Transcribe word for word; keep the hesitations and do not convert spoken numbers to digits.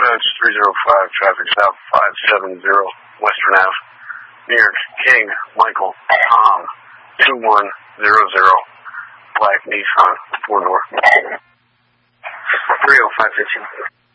approach three oh five, traffic south five seventy, Western Avenue. New York, King, Michael, Tom, two one zero zero, Black Nissan, four door. three oh five fifteen.